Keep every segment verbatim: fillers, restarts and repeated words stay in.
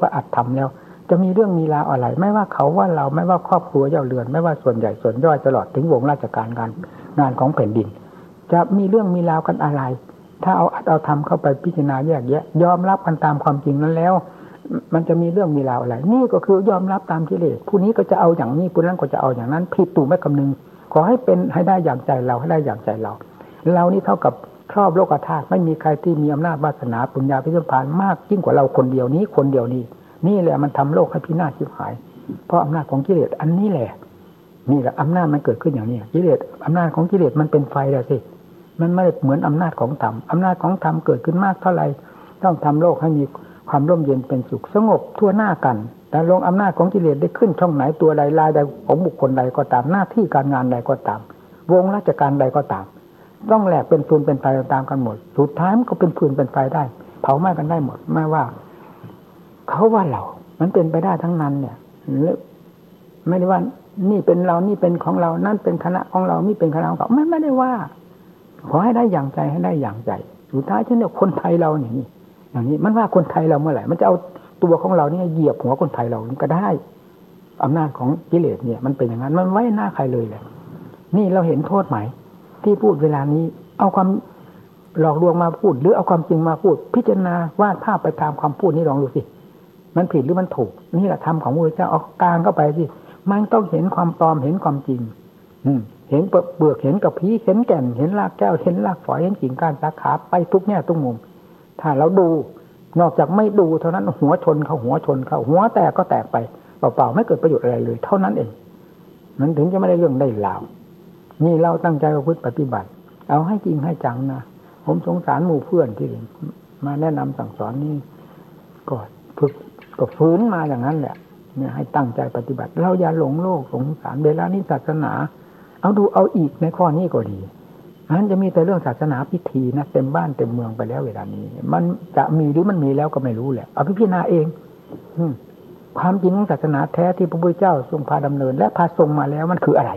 พระอัตธรรมแล้วจะมีเรื่องมีราวอะไรไม่ว่าเขาว่าเราไม่ว่าครอบครัวเย่าเรือนไม่ว่าส่วนใหญ่ส่วนย่อยตลอดถึงวงราชการการงานของแผ่นดินจะมีเรื่องมีราวกันอะไรถ้าเอาอัดเอาทำเข้าไปพิจารณาแยกแยะยอมรับกันตามความจริงนั้นแล้วมันจะมีเรื่องมีราวอะไรนี่ก็คือยอมรับตามกิเลสผู้นี้ก็จะเอาอย่างนี้ผู้นั้นก็จะเอาอย่างนั้นผิดตู่ไม่คำนึงขอให้เป็นให้ได้อย่างใจเราให้ได้อย่างใจเราเรานี่เท่ากับครอบโลกธาตุไม่มีใครที่มีอำนาจวาสนาปุญญาภิสัมพันธ์มากยิ่งกว่าเราคนเดียวนี้คนเดียวนี้นี่แหละมันทำโลกให้พินาศชิบหายเพราะอำนาจของกิเลสอันนี้แหละนี่แหละอำนาจมันเกิดขึ้นอย่างนี้กิเลสอำนาจของกิเลสมันเป็นไฟแล้วสิมันไม่เหมือนอำนาจของธรรมอำนาจของธรรมเกิดขึ้นมากเท่าไหร่ต้องทำโลกให้มีความร่มเย็นเป็นสุขสงบทั่วหน้ากันแต่ลงอำนาจของกิเลสได้ขึ้นช่องไหนตัวใดลายใดของบุคคลใดก็ตามหน้าที่การงานใดก็ตามวงราชการใดก็ตามต้องแหลกเป็นฟืนเป็นไฟตามกันหมดสุดท้ายมันก็เป็นฟืนเป็นไฟได้เผาไหม้กันได้หมดไม่ว่าเขาว่าเรามันเป็นไปได้ทั้งนั้นเนี่ยไม่ได้ว่านี่เป็นเรานี่เป็นของเรานั่นเป็นคณะของเรานี่เป็นคณะของเขาไม่ไม่ได้ว่าขอให้ได้อย่างใจให้ได้อย่างใจสุดท้ายฉันเนี่ยคนไทยเราอย่างนี้อย่างนี้มันว่าคนไทยเราเมื่อไหร่มันจะเอาตัวของเรานี่เหยียบหัวคนไทยเรานี่ก็ได้อำนาจของกิเลสเนี่ยมันเป็นอย่างนั้นมันไว้หน้าใครเลยแหละนี่เราเห็นโทษไหมที่พูดเวลานี้เอาความหลอกลวงมาพูดหรือเอาความจริงมาพูดพิจารณาวาดภาพไปตามความพูดนี้ลองดูสิมันผิดหรือมันถูกนี่แหละธรรมของพระพุทธเจ้าเอากลางเข้าไปสิมันต้องเห็นความปลอมเห็นความจริงอืมเห็นเปลือกเห็นกับพีเห็นแก่นเห็นรากแก้วเห็นรากฝอยเห็นกิ่งก้านสาขาไปทุกแง่ทุกมุมถ้าเราดูนอกจากไม่ดูเท่านั้นหัวชนเข้าหัวชนเข้าหัวแตกก็แตกไปเปล่าๆไม่เกิดประโยชน์อะไรเลยเท่านั้นเองมันถึงจะไม่ได้เรื่องได้ราวนี่เราตั้งใจประพฤติปฏิบัติเอาให้จริงให้จังนะผมสงสารหมู่เพื่อนที่มาแนะนำสั่งสอนนี่ก็ฝึกก็ฟื้นมาอย่างนั้นแหละเนี่ยให้ตั้งใจปฏิบัติเราอย่าหลงโลกสงสารเวลานี้ศาสนาเอาดูเอาอีกในข้อนี้ก็ดีนั้นจะมีแต่เรื่องศาสนาพิธีนะเต็มบ้านเต็มเมืองไปแล้วเวลานี้มันจะมีหรือมันมีแล้วก็ไม่รู้แหละเอาพิจารณาเองความจริงของศาสนาแท้ที่พระพุทธเจ้าทรงพาดำเนินและพาทรงมาแล้วมันคืออะไร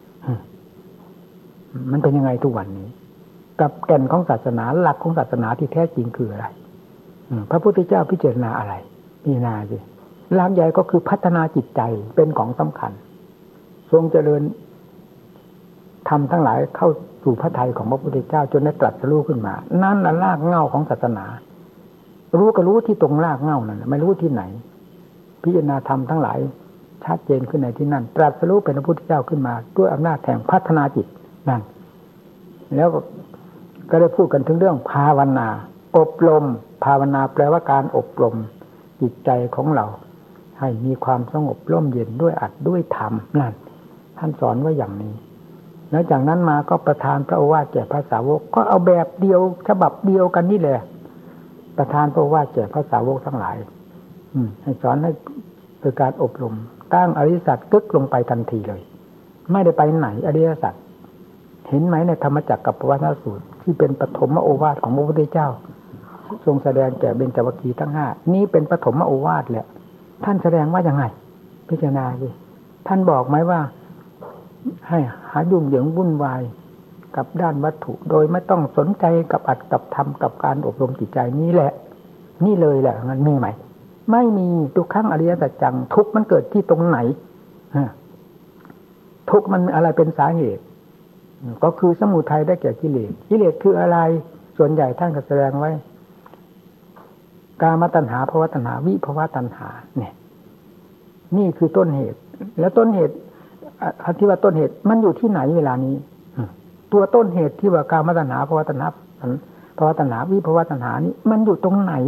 มันเป็นยังไงทุกวันนี้กับแก่นของศาสนาหลักของศาสนาที่แท้จริงคืออะไรพระพุทธเจ้าพิจารณาอะไรพิจารณาสิหลักใหญ่ก็คือพัฒนาจิตใจเป็นของสำคัญทรงเจริญทำทั้งหลายเข้าสู่พระทัยของพระพุทธเจ้าจนได้ตรัสรู้ขึ้นมานั่นน่ะรากเหง้าของศาสนารู้ก็รู้ที่ตรงรากเหง้านั่นไม่รู้ที่ไหนพิจารณาธรรมทั้งหลายชัดเจนขึ้นในที่นั่นตรัสรู้เป็นพระพุทธเจ้าขึ้นมาด้วยอำนาจแห่งพัฒนาจิตนั่นแล้วก็ได้พูดกันถึงเรื่องภาวนาอบรมภาวนาแปลว่าการอบรมจิตใจของเราให้มีความสงบร่มเย็นด้วยอัดด้วยธรรมนั่นท่านสอนไว้อย่างนี้แล้วจากนั้นมาก็ประทานพระโอวาทแก่พระสาวกก็เอาแบบเดียวฉบับเดียวกันนี่แหละประทานพระโอวาทแก่พระสาวกทั้งหลายอืมให้สอนให้โดยการอบรมตั้งอริยสัจกึกลงไปทันทีเลยไม่ได้ไปไหนอริยสัจเห็นไหมในธรรมจักรกับปวัตนสูตรที่เป็นปฐมโอวาทของพระพุทธเจ้าทรงแสดงแก่เบญจวัคคีย์ทั้งห้านี้เป็นปฐมโอวาทแหละท่านแสดงว่ายังไงพิจารณาสิท่านบอกไหมว่าให้หายุ่งเหยิงวุ่นวายกับด้านวัตถุโดยไม่ต้องสนใจกับอัดกับทำกับการอบรมจิตใจนี้แหละนี่เลยแหละมันมีไหมไม่มีทุกครั้งอริยสัจจังทุกมันเกิดที่ตรงไหนทุกมันอะไรเป็นสาเหตุก็คือสมุทัยได้แก่กิเลสกิเลสคืออะไรส่วนใหญ่ท่านก็แสดงไว้กามตัณหาภวตัณหาวิภวตัณหาเนี่ยนี่คือต้นเหตุแล้วต้นเหตุอันที่ว่าต้นเหตุมันอยู่ที่ไหนเวลานี้ตัวต้นเหตุที่ว่ากามตัณหาภวตัณหาภวตัณหาวิภวตัณหานี้มันอยู่ตรงไหน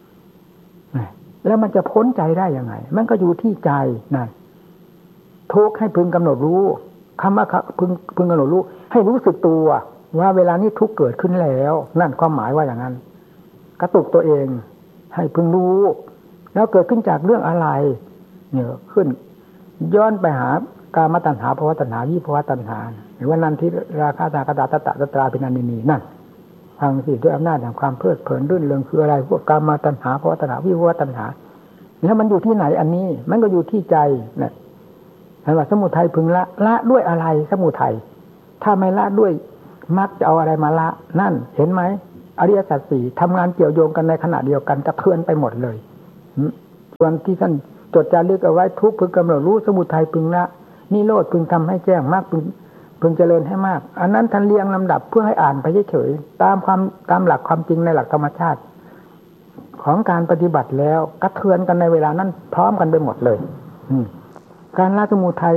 แล้วมันจะพ้นใจได้ยังไงมันก็อยู่ที่ใจนั่นทุกข์ให้พึงกำหนดรู้คำว่าพึงพึงกำหนดรู้ให้รู้สึกตัวว่าเวลานี้ทุกข์เกิดขึ้นแล้วนั่นความหมายว่าอย่างนั้นกระตุกตัวเองให้พึงรู้แล้วเกิดขึ้นจากเรื่องอะไรเนี่ยขึ้นย้อนไปหากามตัณหาภวตัณหาวิภวตัณหาหรือว่านันทิราคะตากตาตตะตตราเป็นอนินีนั่นฟังสิด้วยอำนาจแห่งความเพลิดเพลินรื่นเริงคืออะไรพวกกามตัณหาภวตัณหาวิภวตัณหาแล้วมันอยู่ที่ไหนอันนี้มันก็อยู่ที่ใจเนี่ยท่านว่าสมุทัยพึงละละด้วยอะไรสมุทัยถ้าไม่ละด้วยมักจะเอาอะไรมาละนั่นเห็นไหมอริยสัจสี่ทำงานเกี่ยวโยงกันในขณะเดียวกันกระเทือนไปหมดเลยส่วนที่ท่านจดจารึกเอาไว้ทุกข์พึงกำหนดรู้สมุทัยพึงละนิโรธพึงทำให้แจ้งมรรคพึงพึงเจริญให้มากอันนั้นท่านเรียงลำดับเพื่อให้อ่านไปเฉยๆตามความตามหลักความจริงในหลักธรรมชาติของการปฏิบัติแล้วกระเทือนกันในเวลานั้นพร้อมกันไปหมดเลยการละสมุทัย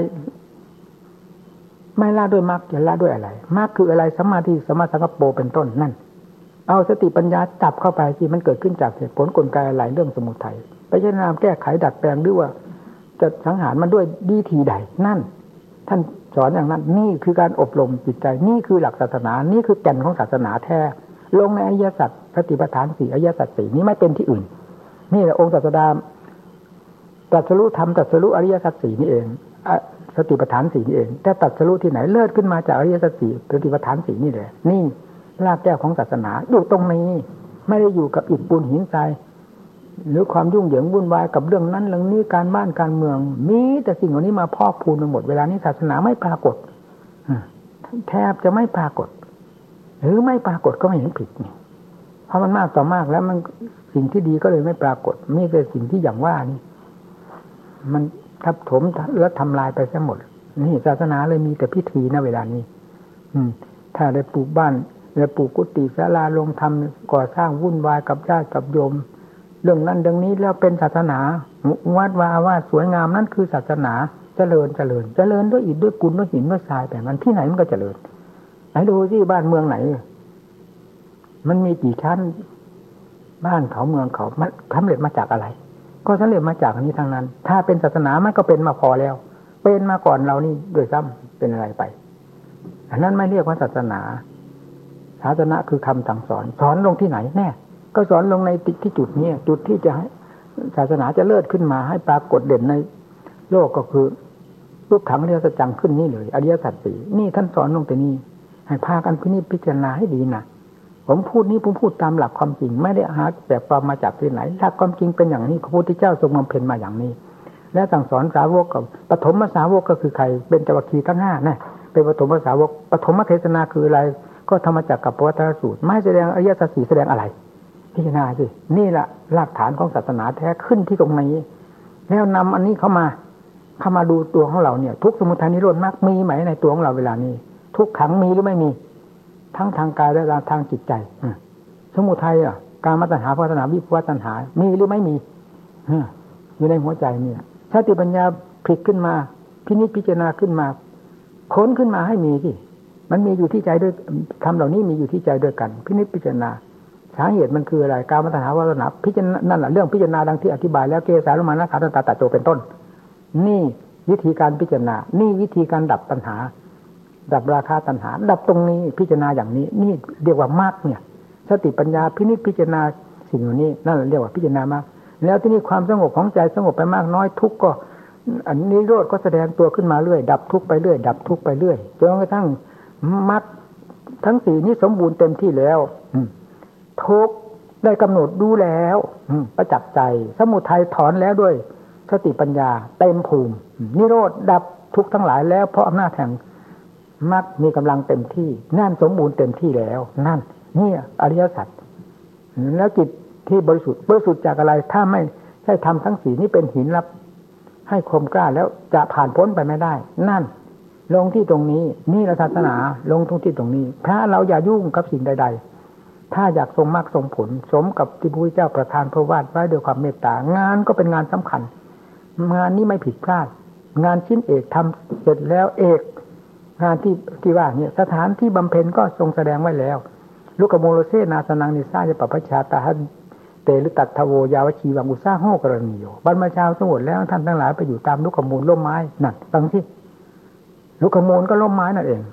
ไม่ละด้วยมรรคจะละด้วยอะไรมรรคคืออะไรสัมมาทิฏฐิสัมมาสังกัปโปเป็นต้นนั่นเอาสติปัญญาจับเข้าไปที่มันเกิดขึ้นจากเหตุผลกลไกอะไรเรื่องสมุทัยไปพิจารณาแก้ไขดัดแปลงหรือว่าจะสังหารมันด้วยวิธีใดนั่นท่านสอนอย่างนั้นนี่คือการอบรมจิตใจนี่คือหลักศาสนานี่คือแก่นของศาสนาแท้ลงในอริยสัจสติปัฏฐานสี่อริยสัจสี่นี้ไม่เป็นที่อื่นนี่แหละองค์ศาสดาตรัสรู้ธรรมตรัสรู้อริยสัจสี่นี่เองสติปัฏฐานสี่นี่เองแต่ตรัสรู้ที่ไหนเลิศขึ้นมาจากอริยสัจสี่สติปัฏฐานสี่นี่แหละนี่รากแก้วของศาสนาอยู่ตรงนี้ไม่ได้อยู่กับอิฐปูนหินทรายหรือความยุ่งเหยิงวุ่นวายกับเรื่องนั้นเรื่องนี้การบ้านการเมืองมีแต่สิ่งเหล่านี้มาพอกพูนไปหมดเวลานี้ศาสนาไม่ปรากฏแทบจะไม่ปรากฏหรือไม่ปรากฏก็ไม่เห็นผิดนี่เพราะมันมากต่อมากแล้วมันสิ่งที่ดีก็เลยไม่ปรากฏมีแต่สิ่งที่อย่างว่านี่มันทับถมและทำลายไปซะหมดนี่ศาสนาเลยมีแต่พิธีนะเวลานี้อืมถ้าได้ปลูกบ้านได้ปลูกกุฏิศาลาลงทำก่อสร้างวุ่นวายกับญาติกับโยมเรื่องนั้นเรื่องนี้แล้วเป็นศาสนาวัดวาว่าสวยงามนั่นคือศาสนาเจริญเจริญเจริญด้วยอิฐด้วยปูนด้วยหินด้วยทรายแต่มันที่ไหนมันก็เจริญไหนดูสิบ้านเมืองไหนมันมีกี่ชั้นบ้านเขาเมืองเขามันสำเร็จมาจากอะไรก็สำเร็จมาจากอันนี้ทั้งนั้นถ้าเป็นศาสนามันก็เป็นมาพอแล้วเป็นมาก่อนเรานี่โดยซ้ำเป็นอะไรไปอันนั้นไม่เรียกว่าศาสนาศาสนาคือคำสั่งสอนสอนลงที่ไหนแน่ก็สอนลงในที่จุดนี้จุดที่จะให้ศาสนาจะเลิศขึ้นมาให้ปรากฏเด่นในโลกก็คือรูปขังอริยสัจจังขึ้นนี่เลยอริยสัจสี่นี่ท่านสอนลงแต่นี้ให้พากันพินิจพิจารณาให้ดีนะผมพูดนี้ผมพูดตามหลักความจริงไม่ได้หาแบบปลอมมาจากที่ไหนหลักความจริงเป็นอย่างนี้พระพุทธเจ้าทรงบำเพ็ญมาอย่างนี้และสั่งสอนสาวกกับปฐมสาวกก็คือใครเป็นจวัคคีย์ทั้งห้านะเป็นปฐมสาวกปฐมเทศนาคืออะไรก็ธรรมจักรกับปวัตตนสูตรไม่แสดงอริยสัจสี่แสดงอะไรพิจารณาสินี่แหละรากฐานของศาสนาแท้ขึ้นที่ตรงนี้แล้วนำอันนี้เข้ามาเข้ามาดูตัวของเราเนี่ยทุกสมุทัยนิโรธมรรคมีไหมในตัวของเราเวลานี้ทุกขังมีหรือไม่มีทั้งทางกายและทางจิตใจสมุทัยอ่ะการมาตัณหาภวตัณหาวิภวตัณหามีหรือไม่มีอยู่ในหัวใจเนี่ยสติปัญญาพลิกขึ้นมาพินิจพิจารณาขึ้นมาค้นขึ้นมาให้มีสิมันมีอยู่ที่ใจด้วยทำเหล่านี้มีอยู่ที่ใจด้วยกันพินิจพิจารณาสาเหตุมันคืออะไรการมาตัณหาภวตัณหาพิจารณานั่นแหละเรื่องพิจารณาดังที่อธิบายแล้วเกสาลุมานะขาตันตาตัดโจเป็นต้นนี่วิธีการพิจารณานี่วิธีการดับปัญหาดับราคะตัณหาดับตรงนี้พิจารณาอย่างนี้นี่เรียกว่ามรรคเนี่ยสติปัญญาพินิจพิจารณาสิ่งเหล่านี้นั่นเรียกว่าพิจารณามรรคแล้วที่นี่ความสงบของใจสงบไปมากน้อยทุกข์ก็อันนี้นิโรธก็แสดงตัวขึ้นมาเรื่อยดับทุกข์ไปเรื่อยดับทุกข์ไปเรื่อยจนกระทั่งมรรคทั้งสี่นี้สมบูรณ์เต็มที่แล้วทุกข์ได้กำหนดดูแล้วประจักษ์ใจสมุทัยถอนแล้วด้วยสติปัญญาเต็มภูมินิโรธดับทุกข์ทั้งหลายแล้วเพราะอำนาจแห่งมรรคมีกำลังเต็มที่นั่นสมบูรณ์เต็มที่แล้วนั่นนี่อริยสัจแล้วจิตที่บริสุทธิ์บริสุทธิ์จากอะไรถ้าไม่ใช่ทำทั้งสี่นี้เป็นหินรับให้คมกล้าแล้วจะผ่านพ้นไปไม่ได้นั่นลงที่ตรงนี้นี่ศาสนาลงตรงที่ตรงนี้พระเราอย่ายุ่งกับสิ่งใดๆถ้าอยากทรงมรรคทรงผลสมกับที่พระพุทธเจ้าประทานพระวาทไว้ด้วยความเมตตางานก็เป็นงานสำคัญงานนี้ไม่ผิดพลาดงานชิ้นเอกทำเสร็จแล้วเอกงานที่ที่ว่าเนี่ยสถานที่บำเพ็ญก็ทรงแสดงไว้แล้วลูกโมโลเซนาสนังนิสาจะปปชาตาหันเตลุตัตทโวยาวชีวังอุซ่าโหกรณีโยบรรพชาสมุทรแล้วท่านทั้งหลายไปอยู่ตามลูกมูลร่มไม้นั่นฟังที่ลูกมูลก็ร่มไม้นั่นเอง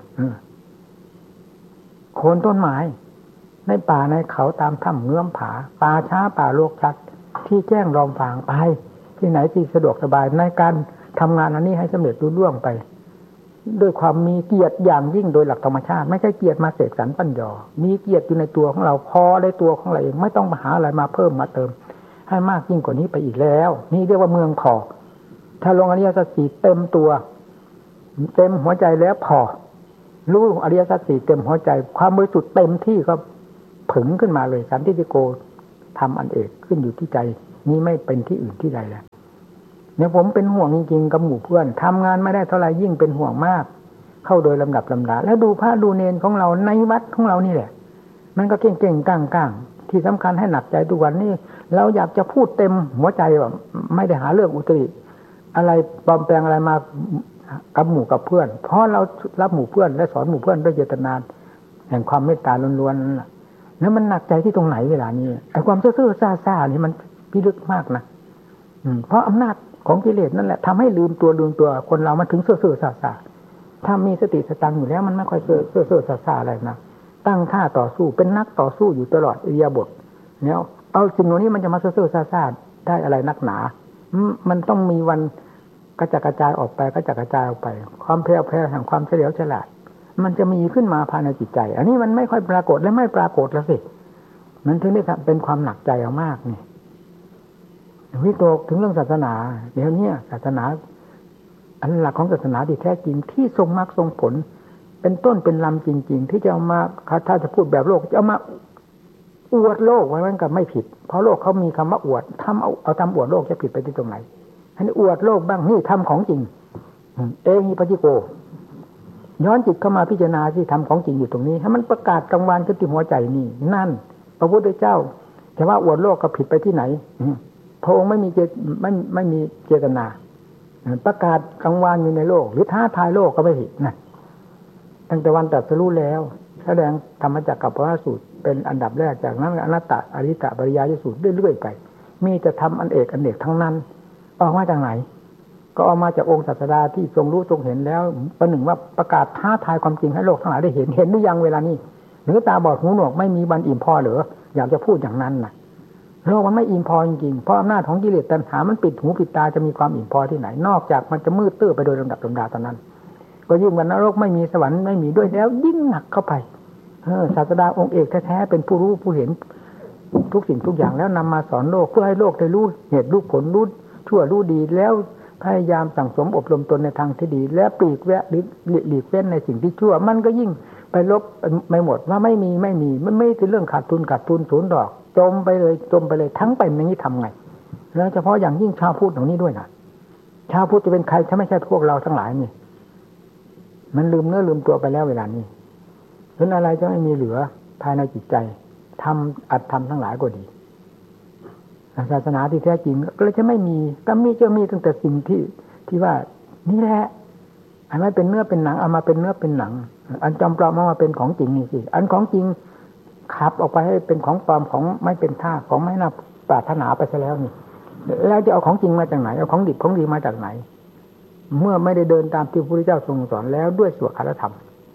โคนต้นไม้ในป่าในเขาตามถ้ำเงื้อมผาป่าช้าป่าโลกชัดที่แจ้งรอมฟางไปที่ไหนที่สะดวกสบายในการทำงานอันนี้ให้สำเร็จรุ่งเรืองไปด้วยความมีเกียรติอย่างยิ่งโดยหลักธรรมชาติไม่ใช่เกียรติมาเสกสรรปั้นยอมีเกียรติอยู่ในตัวของเราพอในตัวของเราเองไม่ต้องมาหาอะไรมาเพิ่มมาเติมให้มากยิ่งกว่านี้ไปอีกแล้วนี่เรียกว่าเมืองพอถ้าลงอริยสัจสี่เต็มตัวเต็มหัวใจแล้วพอรู้อริยสัจสี่เต็มหัวใจความบริสุทธิ์เต็มที่ก็ผึ่งขึ้นมาเลยสันติโกทำอันเอกขึ้นอยู่ที่ใจนี้ไม่เป็นที่อื่นที่ใดแล้วเนี่ยผมเป็นห่วงจริงๆกับหมู่เพื่อนทำงานไม่ได้เท่าไหร่ยิ่งเป็นห่วงมากเข้าโดยลำดับลำดาแล้วดูพระดูเนรของเราในวัดของเรานี่แหละมันก็เก่งๆก้างๆที่สำคัญให้หนักใจทุกวันนี้เราอยากจะพูดเต็มหัวใจว่าไม่ได้หาเรื่องอุตริอะไรปลอมแปลงอะไรมากับหมู่กับเพื่อนเพราะเรารับหมู่เพื่อนและสอนหมู่เพื่อนด้วยเจตนาแห่งความเมตตาล้วนๆนั่นแหละแล้วมันหนักใจที่ตรงไหนเวลานี้ไอ้ความซื่อๆซ่าๆนี่มันพิลึกมากนะเพราะอำนาจของกิเลสนั่นแหละทำให้ลืมตัวลืมตัวคนเรามันถึงซื่อๆซ่าๆถ้ามีสติสตังอยู่แล้วมันไม่ค่อยซื่อๆซ่าๆอะไรนะตั้งท่าต่อสู้เป็นนักต่อสู้อยู่ตลอดอิริยาบถเนี่ยเอาสิ่งเหล่านี้มันจะมาซื่อๆซ่าๆได้อะไรนักหนามันต้องมีวันกระจัดกระจายออกไปกระจัดกระจายออกไปความแผ่วแผ่แห่งความเฉลียวฉลาดมันจะมีขึ้นมาภายในจิตใจอันนี้มันไม่ค่อยปรากฏและไม่ปรากฏแล้วสิมันถึงได้เป็นความหนักใจเอามากนี่วิตกถึงเรื่องศาสนาเดี๋ยวนี้ศาสนาอันหลักของศาสนาที่แท้จริงที่ทรงมรรคทรงผลเป็นต้นเป็นลำจริงๆที่จะเอามาถ้าจะพูดแบบโลกจะเอามาอวดโลกไว้มันก็ไม่ผิดเพราะโลกเขามีคำว่าอวดทำเอาเอาทำอวดโลกจะผิดไปที่ตรงไหนอันนี้อวดโลกบ้างนี่ทำของจริงเอหิปัสสิโกย้อนจิตเข้ามาพิจารณาที่ทำของจริงอยู่ตรงนี้ให้มันประกาศกลางวันขึ้นที่หัวใจนี่นั่นพระพุทธเจ้าแต่ว่าอวดโลกก็ผิดไปที่ไหนพระองค์ไม่มีเจตไม่ไม่มีเจตนาประกาศกลางวันอยู่ในโลกหรือท้าทายโลกก็ไม่ผิดนะตั้งแต่วันตรัสรู้แล้วแสดงธรรมจักรกับพระสูตรเป็นอันดับแรกจากนั้นอนัตตอริตปริยายสูตรเรื่อยๆไปมีแต่ทำอันเอกอันเอกทั้งนั้นออกมาจากไหนก็ออกมาจากองค์ศาสดาที่ทรงรู้ทรงเห็นแล้วประหนึ่งว่าประกาศท้าทายความจริงให้โลกทั้งหลายได้เห็นเห็นหรือยังเวลานี้หรือตาบอดหูหนวกไม่มีวันอิ่มพอหรืออยากจะพูดอย่างนั้นนะโลกมันไม่อิ่มพอจริงๆเพราะอำนาจของกิเลสตัณหามันปิดหูปิดตาจะมีความอิ่มพอที่ไหนนอกจากมันจะมืดตื้อไปโดยลำดับลำดาเท่านั้นก็ยิ่งวันนรกไม่มีสวรรค์ไม่มีด้วยแล้วยิ่งหนักเข้าไปเออศาสดาองค์เอกแท้ๆเป็นผู้รู้ผู้เห็นทุกสิ่งทุกอย่างแล้วนำมาสอนโลกเพื่อให้โลกได้รู้เหตุรู้ผลรู้ชั่วรู้ดีแล้วพยายามสั่งสมอบรมตนในทางที่ดีและปลีกแวะหรือหลีกเว้นในสิ่งที่ชั่วมันก็ยิ่งไปลบไม่หมดว่าไม่มีไม่มีมันไม่ใช่เรื่องขาดทุนขาดทุนศูนย์ดอกจมไปเลยจมไปเลยทั้งเป็นอย่างนี้ทำไงแล้วเฉพาะอย่างยิ่งชาวพุทธตรงนี้ด้วยนะชาวพุทธจะเป็นใครถ้าไม่ใช่พวกเราทั้งหลายนี่มันลืมเนื้อลืมตัวไปแล้วเวลานี้เพราะอะไรจะไม่มีเหลือภายในจิตใจทำอัดทำทั้งหลายก็ดีศาสนาที่แท้จริงก็เลยจะไม่มีก็มีจะมีตั้งแต่สิ่งที่ที่ว่านี่แหละอันไม่เป็นเนื้อเป็นหนังเอามาเป็นเนื้อเป็นหนังอันจำปลอมเอามาเป็นของจริงนี่สิอันของจริงขับออกไปให้เป็นของปลอมของไม่เป็นท่าของไม่น่าปรารถนาไปซะแล้วนี่แล้วจะเอาของจริงมาจากไหนเอาของดิบของดีมาจากไหนเมื่อไม่ได้เดินตามที่พระพุทธเจ้าทรงสอนแล้วด้วยสวดคารธรรม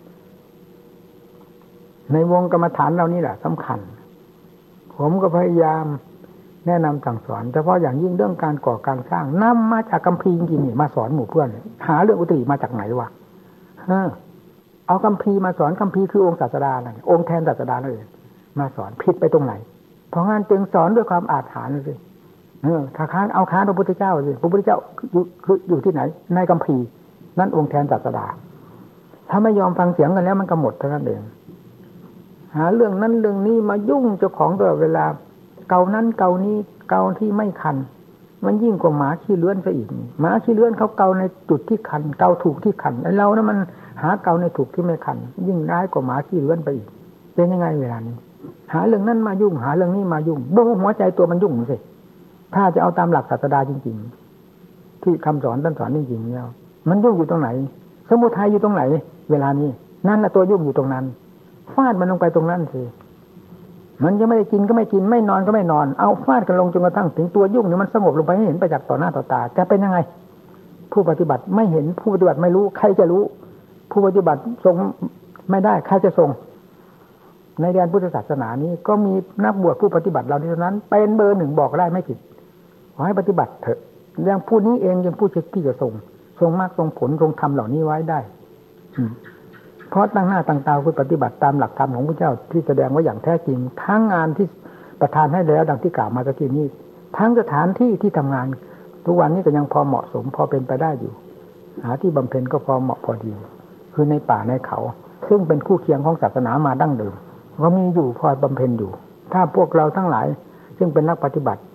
ในวงกรรมฐานเรานี่แหละสำคัญผมก็พยายามแนะนำสั่งสอนเฉพาะอย่างยิ่งเรื่องการก่อการสร้างนำมาจากคัมภีร์จริงๆมาสอนหมู่เพื่อนหาเรื่องอุตริมาจากไหนวะเอาคัมภีร์มาสอนคัมภีร์คือองค์ศาสดานั่นองค์แทนศาสดานั่นเองมาสอนผิดไปตรงไหนเพราะงั้นจึงสอนด้วยความอาถรรพ์สิเออถ้าค้านเอาค้านพระพุทธเจ้าสิพระพุทธเจ้าอยู่อยู่ที่ไหนในคัมภีร์นั่นองค์แทนศาสดาถ้าไม่ยอมฟังเสียงกันแล้วมันก็หมดเท่านั้นเองหาเรื่องนั้นเรื่องนี้มายุ่งเจ้าของตลอดเวลาเกานั้นเกานี้เกาที่ไม่คันมันยิ่งกว่าหมาขี้เลื้อนซะอีกหมาขี้เลื้อนเขาเกาในจุดที่คันเกาถูกที่คันไอ้เรานะมันหาเกาในถูกที่ไม่คันยิ่งร้ายกว่าหมาขี้เลื้อนไปอีกเป็นยังไงเวลานี้หาเรื่องนั้นมายุ่งหาเรื่องนี้มายุ่งโดนหัวใจตัวมันยุ่งสิถ้าจะเอาตามหลักศาสดาจริงๆที่คำสอนท่านสอนจริงๆแล้วมันยุ่งอยู่ตรงไหนสมุทัยอยู่ตรงไหนเวลานี้นั่นแหละตัวยุ่งอยู่ตรงนั้นฟาดมันลงไปตรงนั้นสิมันจะไม่ได้กินก็ไม่กินไม่นอนก็ไม่นอนเอาฟาดกันลงจนกระทั่งถึงตัวยุ่งนี่มันสงบลงไปให้เห็นไปจากต่อหน้าต่อตาจะเป็นยังไงผู้ปฏิบัติไม่เห็นผู้ปฏิบัติไม่รู้ใครจะรู้ผู้ปฏิบัติทรงไม่ได้ใครจะทรงในแดนพุทธศาสนานี้ก็มีนักบวชผู้ปฏิบัติเราเท่านั้นเป็นเบอร์หนึ่งบอกได้ไม่ผิดขอให้ปฏิบัติเถอะอย่างผู้นี้เองยังผู้ที่จะทรงทรงมรรคทรงผลทรงธรรมเหล่านี้ไว้ได้เพราะตั้งหน้าตั้งตาคือปฏิบัติตามหลักธรรมของพระเจ้าที่แสดงไว้อย่างแท้จริงทั้งงานที่ประทานให้แล้วดังที่กล่าวมาตะกี้นี้ทั้งสถานที่ที่ทำงานทุกวันนี้ก็ยังพอเหมาะสมพอเป็นไปได้อยู่หาที่บำเพ็ญก็พอเหมาะพอดีคือในป่าในเขาซึ่งเป็นคู่เคียงของศาสนามาดั้งเดิมก็มีอยู่พอบำเพ็ญอยู่ถ้าพวกเราทั้งหลายซึ่งเป็นนักปฏิบัติ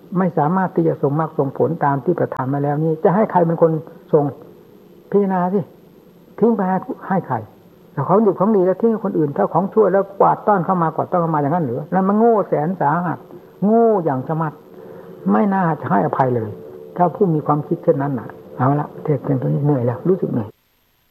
ไม่สามารถที่จะส่งมรรคส่งผลตามที่ประทานมาแล้วนี้จะให้ใครเป็นคนส่งพิจารณาสิทิ้งไปให้ใครแต่ของดีของดีแล้วทิ้งให้คนอื่นถ้าของชั่วแล้วกวาดต้อนเข้ามากวาดต้อนเข้ามาอย่างนั้นหรือนั่นมันโง่แสนสาหัสโง่อย่างชะมัดไม่น่าจะให้อภัยเลยถ้าผู้มีความคิดเช่นนั้นน่ะเอาละเทศน์เป็นตัวนี้เหนื่อยแล้วรู้สึกเหนื่อย